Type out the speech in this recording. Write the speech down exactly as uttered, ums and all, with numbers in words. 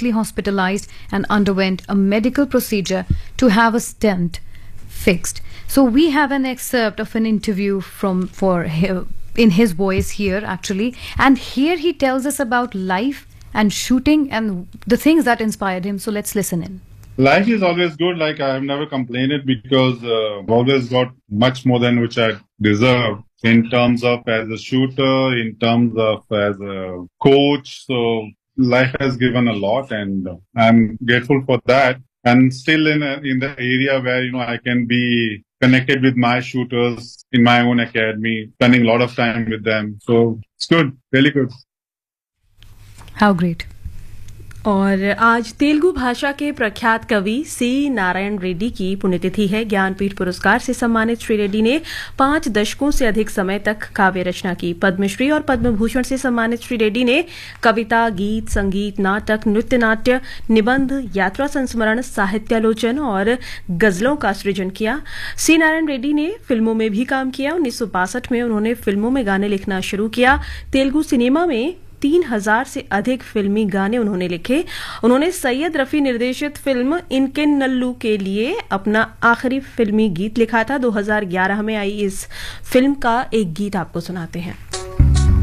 immediately hospitalized and underwent a medical procedure to have a stent fixed. So we have an excerpt of an interview from for hi- in his voice here actually, and here he tells us about life and shooting and the things that inspired him. So let's listen in. Life is always good. Like I have never complained because uh, I've always got much more than which I deserve in terms of as a shooter, in terms of as a coach. So life has given a lot, and I'm grateful for that. And still in a, in the area where you know I can be connected with my shooters in my own academy, spending a lot of time with them. So it's good, really good. How great. और आज तेलुगु भाषा के प्रख्यात कवि सी नारायण रेड्डी की पुण्यतिथि है। ज्ञानपीठ पुरस्कार से सम्मानित श्री रेड्डी ने पांच दशकों से अधिक समय तक काव्य रचना की। पद्मश्री और पद्म भूषण से सम्मानित श्री रेड्डी ने कविता, गीत, संगीत, नाटक, नृत्य नाट्य, निबंध, यात्रा संस्मरण, साहित्यालोचन और गजलों का सृजन किया। सी नारायण रेड्डी ने फिल्मों में भी काम किया। उन्नीस सौ बासठ में उन्होंने फिल्मों में गाने लिखना शुरू किया। तेलुगु सिनेमा में तीन हजार से अधिक फिल्मी गाने उन्होंने लिखे। उन्होंने सैयद रफी निर्देशित फिल्म इनके नल्लू के लिए अपना आखिरी फिल्मी गीत लिखा था। दो हज़ार ग्यारह में आई इस फिल्म का एक गीत आपको सुनाते हैं।